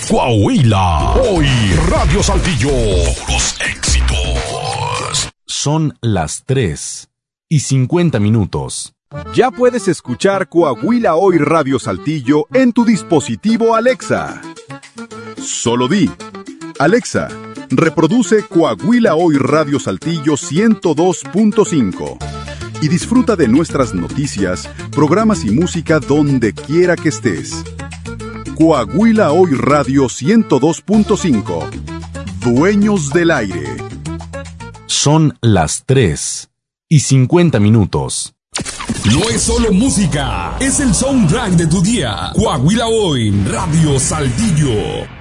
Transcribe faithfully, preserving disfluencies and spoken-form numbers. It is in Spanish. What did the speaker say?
Coahuila, hoy Radio Saltillo, puros éxitos. Son las tres y cincuenta minutos. Ya puedes escuchar Coahuila Hoy Radio Saltillo en tu dispositivo Alexa. Solo di, Alexa, reproduce Coahuila Hoy Radio Saltillo ciento dos punto cinco y disfruta de nuestras noticias, programas y música donde quiera que estés. Coahuila Hoy Radio ciento dos punto cinco. Dueños del aire. Son las tres y cincuenta minutos. No es solo música, es el soundtrack de tu día. Coahuila Hoy Radio Saltillo.